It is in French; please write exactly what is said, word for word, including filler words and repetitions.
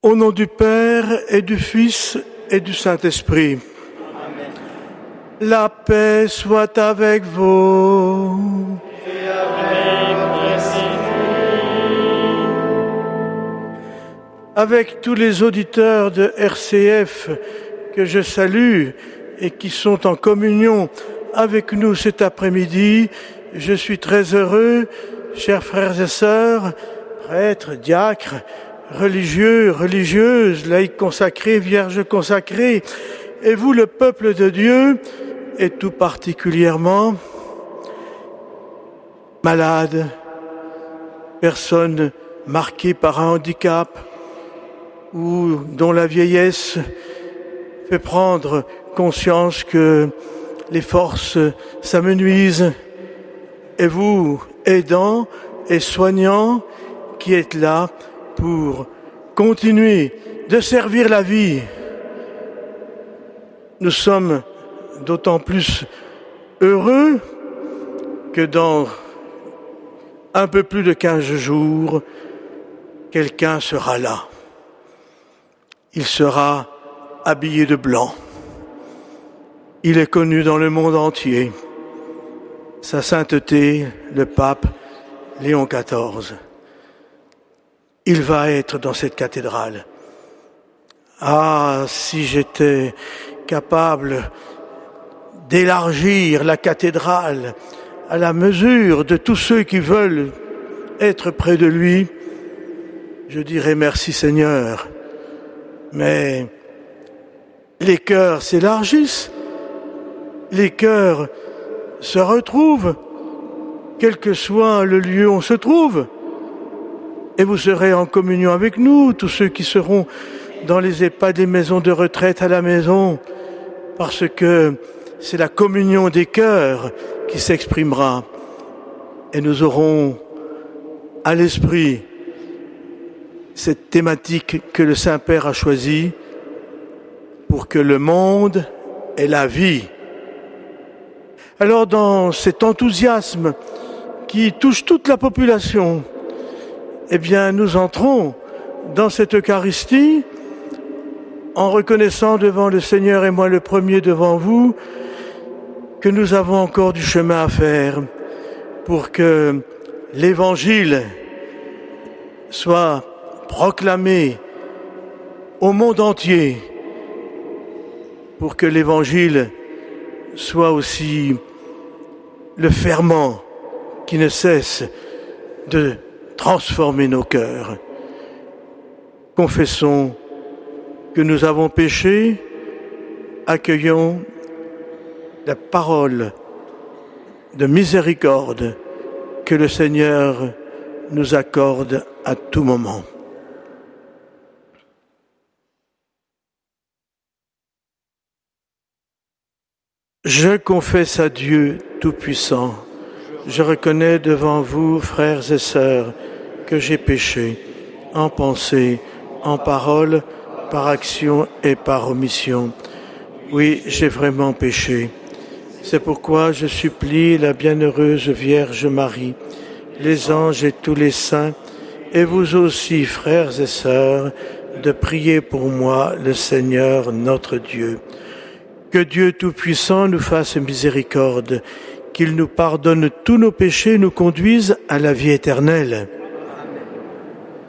Au nom du Père et du Fils et du Saint-Esprit. Amen. La paix soit avec vous. Et avec Avec tous les auditeurs de R C F que je salue et qui sont en communion avec nous cet après-midi, je suis très heureux, chers frères et sœurs, prêtres, diacres, religieux, religieuses, laïcs consacrés, vierges consacrées, et vous, le peuple de Dieu, et tout particulièrement malades, personnes marquées par un handicap ou dont la vieillesse fait prendre conscience que les forces s'amenuisent, et vous, aidants et soignants, qui êtes là pour continuer de servir la vie. Nous sommes d'autant plus heureux que dans un peu plus de quinze jours, quelqu'un sera là. Il sera habillé de blanc. Il est connu dans le monde entier. Sa sainteté, le pape Léon quatorze. Il va être dans cette cathédrale. Ah, si j'étais capable d'élargir la cathédrale à la mesure de tous ceux qui veulent être près de lui, je dirais merci Seigneur. Mais les cœurs s'élargissent, les cœurs se retrouvent, quel que soit le lieu où on se trouve. Et vous serez en communion avec nous, tous ceux qui seront dans les EHPAD, des maisons de retraite à la maison, parce que c'est la communion des cœurs qui s'exprimera. Et nous aurons à l'esprit cette thématique que le Saint-Père a choisie pour que le monde ait la vie. Alors, dans cet enthousiasme qui touche toute la population, eh bien, nous entrons dans cette Eucharistie en reconnaissant devant le Seigneur, et moi le premier devant vous, que nous avons encore du chemin à faire pour que l'Évangile soit proclamé au monde entier, pour que l'Évangile soit aussi le ferment qui ne cesse de transformer nos cœurs. Confessons que nous avons péché, accueillons la parole de miséricorde que le Seigneur nous accorde à tout moment. Je confesse à Dieu Tout-Puissant, je reconnais devant vous, frères et sœurs, que j'ai péché, en pensée, en parole, par action et par omission. Oui, j'ai vraiment péché. C'est pourquoi je supplie la bienheureuse Vierge Marie, les anges et tous les saints, et vous aussi, frères et sœurs, de prier pour moi, le Seigneur notre Dieu. Que Dieu Tout-Puissant nous fasse miséricorde, qu'il nous pardonne tous nos péchés et nous conduise à la vie éternelle.